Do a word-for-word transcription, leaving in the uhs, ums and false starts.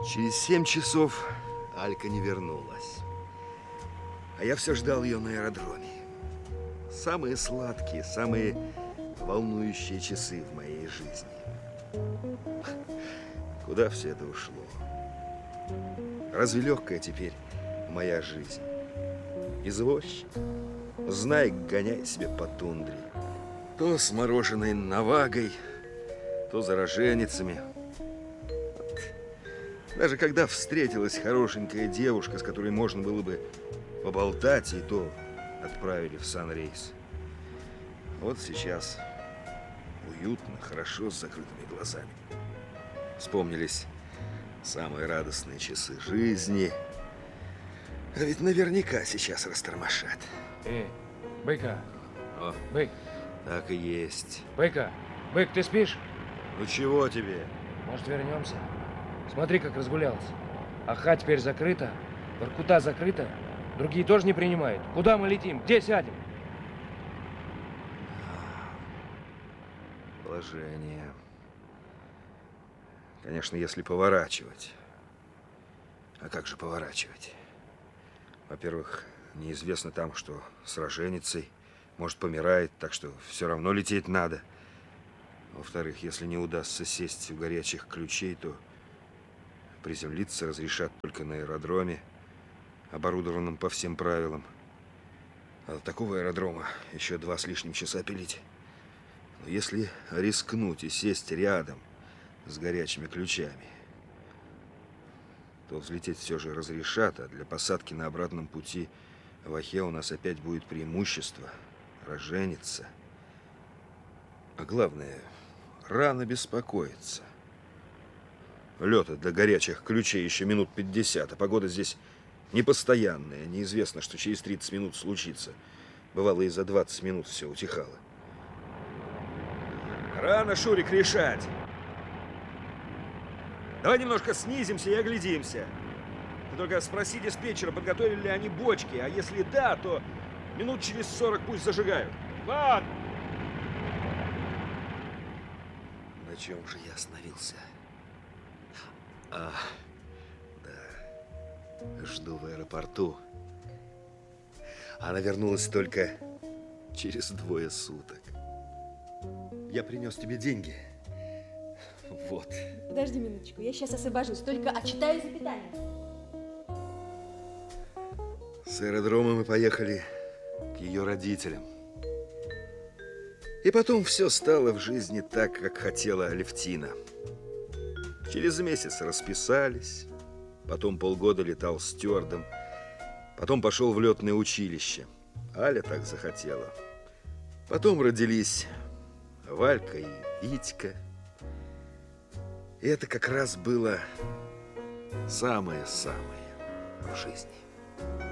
Через семь часов Алька не вернулась. А я все ждал ее на аэродроме. Самые сладкие, самые волнующие часы в моей жизни. Куда все это ушло? Разве легкая теперь моя жизнь? Извозчик, знай, гоняй себе по тундре. То с мороженой навагой, то за роженицами. Даже когда встретилась хорошенькая девушка, с которой можно было бы поболтать, и то отправили в санрейс. Вот сейчас уютно, хорошо, с закрытыми глазами. Вспомнились самые радостные часы жизни. А ведь наверняка сейчас растормошат. Эй, Быка. О, Бык. так и есть. Быка. Бык, ты спишь? Ну чего тебе? Может, вернемся? Смотри, как разгулялся. Аха теперь закрыта, Воркута закрыта. Другие тоже не принимают. Куда мы летим? Где сядем? Положение. Конечно, если поворачивать. А как же поворачивать? Во-первых, неизвестно там, что с роженицей. Может, помирает, так что все равно лететь надо. Во-вторых, если не удастся сесть у горячих ключей, то приземлиться разрешат только на аэродроме, оборудованном по всем правилам. А до такого аэродрома еще два с лишним часа пилить. Но если рискнуть и сесть рядом с горячими ключами, то взлететь все же разрешат, а для посадки на обратном пути в Ахе у нас опять будет преимущество рожениться. А главное, рано беспокоиться. Лёта до горячих ключей еще минут пятьдесят, а погода здесь непостоянная. Неизвестно, что через тридцать минут случится. Бывало, и за двадцать минут все утихало. Рано, Шурик, решать. Давай немножко снизимся и оглядимся. Ты только спроси диспетчера, подготовили ли они бочки. А если да, то минут через сорок пусть зажигают. Ладно. На чем же я остановился? А, да. Жду в аэропорту. Она вернулась только через двое суток. Я принес тебе деньги. Вот. Подожди минуточку, я сейчас освобожусь, только отчитаю за питание. С аэродрома мы поехали к ее родителям. И потом все стало в жизни так, как хотела Алевтина. Через месяц расписались, потом полгода летал стюардом, потом пошел в летное училище. Аля так захотела. Потом родились Валька и Витька. И это как раз было самое-самое в жизни.